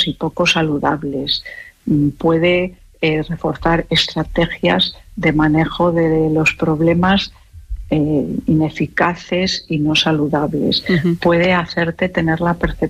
y poco saludables. Puede reforzar estrategias de manejo de los problemas ineficaces y no saludables. Puede hacerte tener la percepción